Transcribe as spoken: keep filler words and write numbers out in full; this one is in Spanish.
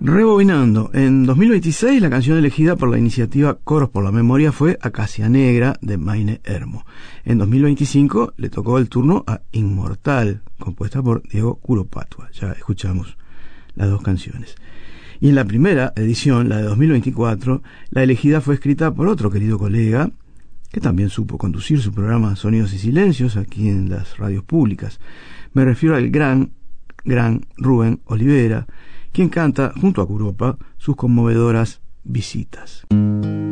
Rebobinando, en dos mil veintiséis la canción elegida por la iniciativa Coros por la Memoria fue Acacia Negra de Maine Ermo. En dos mil veinticinco le tocó el turno a Inmortal, compuesta por Diego Curopatua. Ya escuchamos las dos canciones. Y en la primera edición, la de dos mil veinticuatro, la elegida fue escrita por otro querido colega que también supo conducir su programa Sonidos y Silencios aquí en las radios públicas. Me refiero al gran, gran Rubén Olivera, quien canta junto a Curopa sus conmovedoras Visitas.